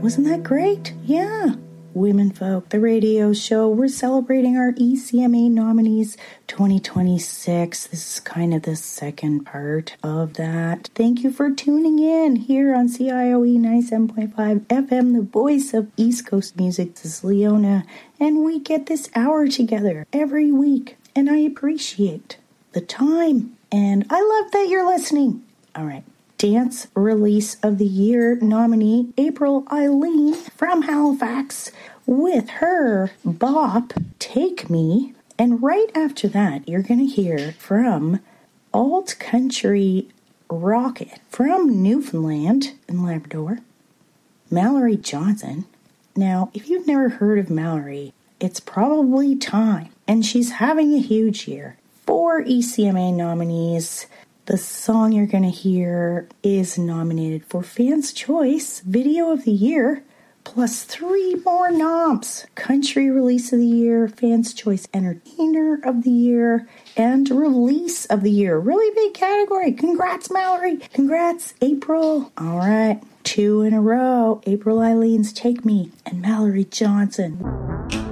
Wasn't that great? Yeah. Women Folk, the radio show. We're celebrating our ECMA nominees 2026. This is kind of the second part of that. Thank you for tuning in here on CIOE 97.5 FM, the voice of East Coast music. This is Leona, and we get this hour together every week, and I appreciate the time, and I love that you're listening. All right. Dance Release of the Year nominee April Eileen from Halifax with her bop Take Me. And right after that, you're going to hear from Alt Country Rocket from Newfoundland and Labrador, Mallory Johnson. Now, if you've never heard of Mallory, it's probably time. And she's having a huge year. 4 ECMA nominees. The song you're going to hear is nominated for Fans' Choice Video of the Year, plus 3 more noms. Country Release of the Year, Fans' Choice Entertainer of the Year, and Release of the Year. Really big category. Congrats, Mallory. Congrats, April. All right, 2 in a row. April Eileen's Take Me and Mallory Johnson.